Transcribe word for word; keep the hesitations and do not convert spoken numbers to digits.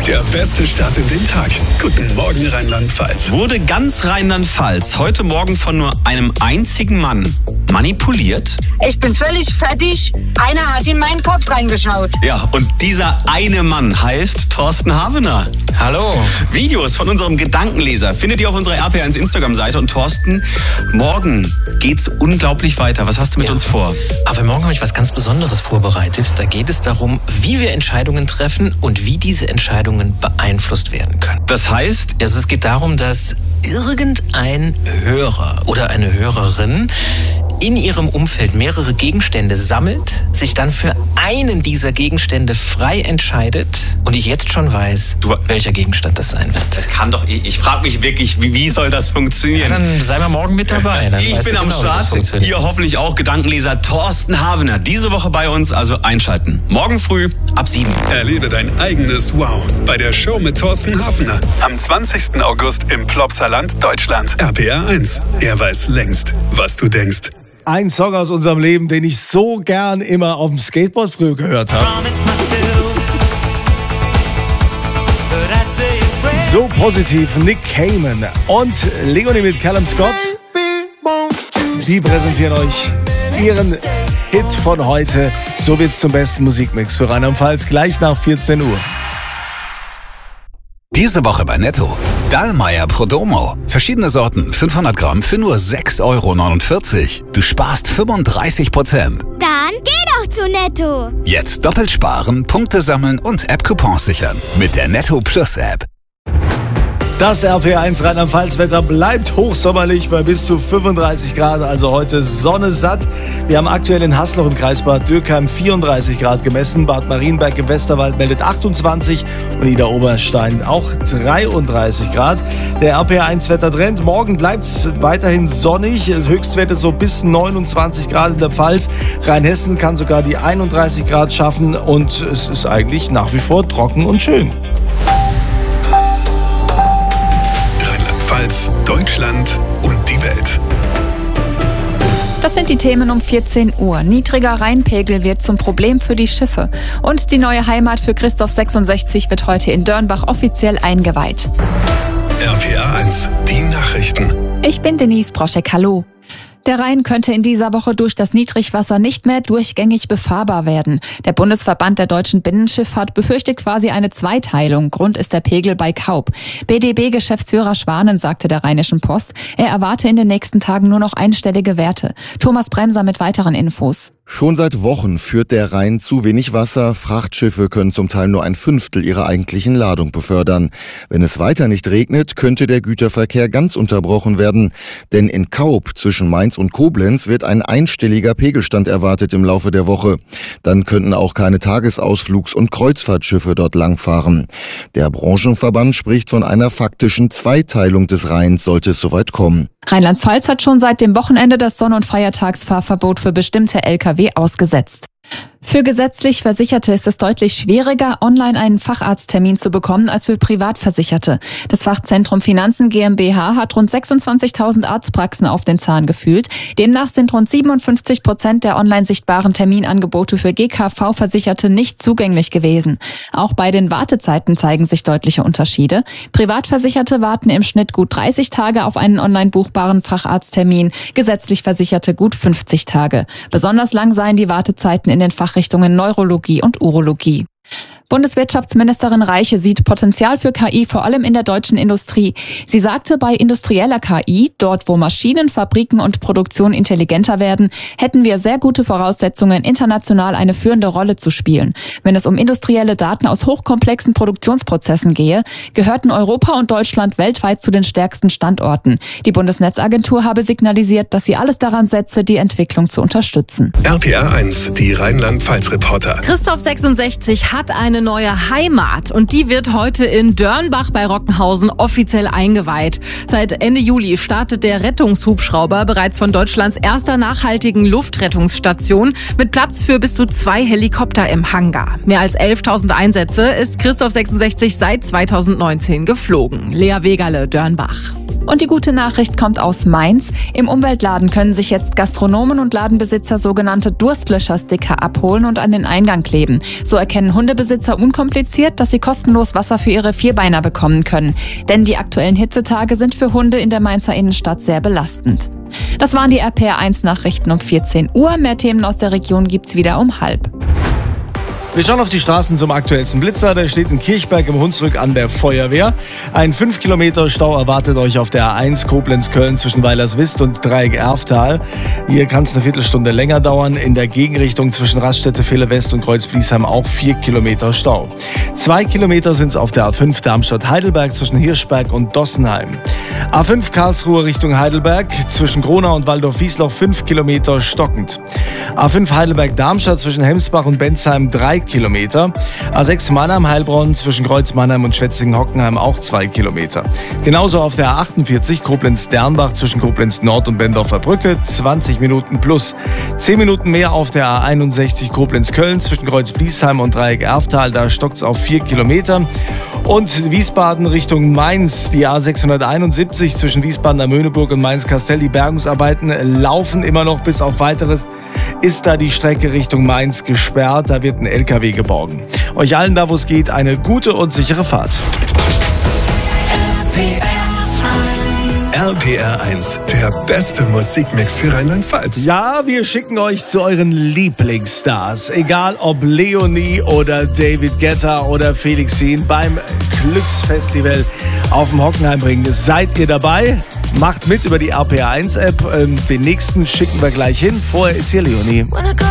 Der beste Start in den Tag. Guten Morgen, Rheinland-Pfalz. Wurde ganz Rheinland-Pfalz heute Morgen von nur einem einzigen Mann manipuliert? Ich bin völlig fertig. Einer hat in meinen Kopf reingeschaut. Ja, und dieser eine Mann heißt Thorsten Havener. Hallo. Videos von unserem Gedankenleser findet ihr auf unserer R P eins Instagram-Seite. Und Thorsten, morgen geht's unglaublich weiter. Was hast du mit ja. uns vor? Aber morgen habe ich was ganz Besonderes vorbereitet. Da geht es darum, wie wir Entscheidungen treffen und wie diese Entscheidungen beeinflusst werden können. Das heißt? Also es geht darum, dass irgendein Hörer oder eine Hörerin in ihrem Umfeld mehrere Gegenstände sammelt, sich dann für einen dieser Gegenstände frei entscheidet und ich jetzt schon weiß, du, welcher Gegenstand das sein wird. Das kann doch, ich, ich frage mich wirklich, wie, wie soll das funktionieren? Ja, dann sei mal morgen mit dabei. Dann ich bin genau, am Start, ihr hoffentlich auch, Gedankenleser Thorsten Havener. Diese Woche bei uns, also einschalten. Morgen früh ab sieben. Erlebe dein eigenes Wow bei der Show mit Thorsten Havener. Am zwanzigsten August im Plopsaland, Deutschland. R P R eins. Er weiß längst, was du denkst. Ein Song aus unserem Leben, den ich so gern immer auf dem Skateboard früher gehört habe. So positiv, Nick Cayman und Leonie mit Callum Scott. Die präsentieren euch ihren Hit von heute. So wird's zum besten Musikmix für Rheinland-Pfalz gleich nach vierzehn Uhr. Diese Woche bei Netto. Dallmayr Prodomo. Verschiedene Sorten, fünfhundert Gramm für nur sechs Euro neunundvierzig. Du sparst fünfunddreißig Prozent. Dann geh doch zu Netto. Jetzt doppelt sparen, Punkte sammeln und App-Coupons sichern. Mit der Netto Plus App. Das R P eins Rheinland-Pfalz-Wetter bleibt hochsommerlich bei bis zu fünfunddreißig Grad, also heute Sonne satt. Wir haben aktuell in Hasloch im Kreis Bad Dürkheim vierunddreißig Grad gemessen, Bad Marienberg im Westerwald meldet achtundzwanzig und Niederoberstein auch dreiunddreißig Grad. Der R P eins Wettertrend, morgen bleibt es weiterhin sonnig, Höchstwerte so bis neunundzwanzig Grad in der Pfalz. Rheinhessen kann sogar die einunddreißig Grad schaffen und es ist eigentlich nach wie vor trocken und schön. Deutschland und die Welt. Das sind die Themen um vierzehn Uhr. Niedriger Rheinpegel wird zum Problem für die Schiffe. Und die neue Heimat für Christoph sechsundsechzig wird heute in Dörnbach offiziell eingeweiht. R P R eins, die Nachrichten. Ich bin Denise Broschek, hallo. Der Rhein könnte in dieser Woche durch das Niedrigwasser nicht mehr durchgängig befahrbar werden. Der Bundesverband der deutschen Binnenschifffahrt befürchtet quasi eine Zweiteilung. Grund ist der Pegel bei Kaub. B D B-Geschäftsführer Schwanen sagte der Rheinischen Post, er erwarte in den nächsten Tagen nur noch einstellige Werte. Thomas Bremser mit weiteren Infos. Schon seit Wochen führt der Rhein zu wenig Wasser. Frachtschiffe können zum Teil nur ein Fünftel ihrer eigentlichen Ladung befördern. Wenn es weiter nicht regnet, könnte der Güterverkehr ganz unterbrochen werden. Denn in Kaub zwischen Mainz und Koblenz wird ein einstelliger Pegelstand erwartet im Laufe der Woche. Dann könnten auch keine Tagesausflugs- und Kreuzfahrtschiffe dort langfahren. Der Branchenverband spricht von einer faktischen Zweiteilung des Rheins, sollte es soweit kommen. Rheinland-Pfalz hat schon seit dem Wochenende das Sonn- und Feiertagsfahrverbot für bestimmte L K W ausgesetzt. Für gesetzlich Versicherte ist es deutlich schwieriger, online einen Facharzttermin zu bekommen als für Privatversicherte. Das Fachzentrum Finanzen GmbH hat rund sechsundzwanzigtausend Arztpraxen auf den Zahn gefühlt. Demnach sind rund siebenundfünfzig Prozent der online sichtbaren Terminangebote für G K V-Versicherte nicht zugänglich gewesen. Auch bei den Wartezeiten zeigen sich deutliche Unterschiede. Privatversicherte warten im Schnitt gut dreißig Tage auf einen online buchbaren Facharzttermin, gesetzlich Versicherte gut fünfzig Tage. Besonders lang seien die Wartezeiten in den Fachrichtungen Neurologie und Urologie. Bundeswirtschaftsministerin Reiche sieht Potenzial für K I vor allem in der deutschen Industrie. Sie sagte, bei industrieller K I, dort wo Maschinen, Fabriken und Produktion intelligenter werden, hätten wir sehr gute Voraussetzungen, international eine führende Rolle zu spielen. Wenn es um industrielle Daten aus hochkomplexen Produktionsprozessen gehe, gehörten Europa und Deutschland weltweit zu den stärksten Standorten. Die Bundesnetzagentur habe signalisiert, dass sie alles daran setze, die Entwicklung zu unterstützen. R P R eins, die Rheinland-Pfalz-Reporter. Christoph sechsundsechzig hat eine neue Heimat und die wird heute in Dörnbach bei Rockenhausen offiziell eingeweiht. Seit Ende Juli startet der Rettungshubschrauber bereits von Deutschlands erster nachhaltigen Luftrettungsstation mit Platz für bis zu zwei Helikopter im Hangar. Mehr als elftausend Einsätze ist Christoph sechsundsechzig seit zweitausendneunzehn geflogen. Lea Wegerle, Dörnbach. Und die gute Nachricht kommt aus Mainz. Im Umweltladen können sich jetzt Gastronomen und Ladenbesitzer sogenannte Durstlöschersticker abholen und an den Eingang kleben. So erkennen Hundebesitzer unkompliziert, dass sie kostenlos Wasser für ihre Vierbeiner bekommen können. Denn die aktuellen Hitzetage sind für Hunde in der Mainzer Innenstadt sehr belastend. Das waren die R P R eins Nachrichten um vierzehn Uhr. Mehr Themen aus der Region gibt's wieder um halb. Wir schauen auf die Straßen zum aktuellsten Blitzer. Der steht in Kirchberg im Hunsrück an der Feuerwehr. Ein fünf Kilometer Stau erwartet euch auf der A eins Koblenz-Köln zwischen Weilerswist und Dreieck-Erftal. Hier kann es eine Viertelstunde länger dauern. In der Gegenrichtung zwischen Raststätte Ville West und Kreuz-Bliesheim auch vier Kilometer Stau. Zwei Kilometer sind es auf der A fünf Darmstadt-Heidelberg zwischen Hirschberg und Dossenheim. A fünf Karlsruhe Richtung Heidelberg zwischen Gronau und Waldorf-Wiesloch fünf Kilometer stockend. A fünf Heidelberg-Darmstadt zwischen Hemsbach und Bensheim drei Kilometer. A sechs Mannheim-Heilbronn zwischen Kreuz-Mannheim und Schwetzingen-Hockenheim auch zwei Kilometer. Genauso auf der A achtundvierzig Koblenz-Dernbach zwischen Koblenz-Nord und Bendorfer Brücke zwanzig Minuten plus. zehn Minuten mehr auf der A einundsechzig Koblenz-Köln zwischen Kreuz-Bliesheim und Dreieck-Erftal. Da stockt es auf vier Kilometer. Und Wiesbaden Richtung Mainz, die A sechshunderteinundsiebzig zwischen Wiesbaden am Möhneburg und Mainz-Kastell. Die Bergungsarbeiten laufen immer noch bis auf Weiteres. Ist da die Strecke Richtung Mainz gesperrt. Da wird ein L K W geborgen. Euch allen da, wo es geht, eine gute und sichere Fahrt. R P R eins, der beste Musikmix für Rheinland-Pfalz. Ja, wir schicken euch zu euren Lieblingsstars. Egal ob Leonie oder David Guetta oder Felix Jähn beim Glücksfestival auf dem Hockenheimring. Seid ihr dabei? Macht mit über die R P R eins App. Den nächsten schicken wir gleich hin. Vorher ist hier Leonie.